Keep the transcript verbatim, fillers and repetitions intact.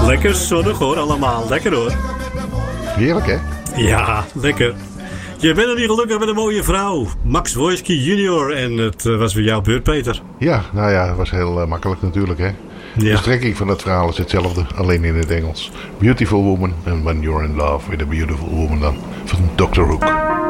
Lekker zonnig hoor, allemaal. Lekker hoor. Heerlijk, hè? Ja, lekker. Je bent er niet gelukkig met een mooie vrouw. Max Wojcicki junior En het uh, was weer jouw beurt, Peter. Ja, nou ja, het was heel uh, makkelijk natuurlijk, hè? Ja. De strekking van het verhaal is hetzelfde, alleen in het Engels. Beautiful woman and when you're in love with a beautiful woman dan. Van doctor Hook.